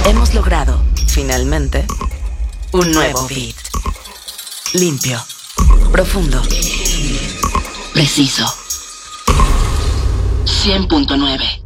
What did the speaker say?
Hemos logrado, finalmente, un nuevo beat. Limpio, profundo, preciso. 100.9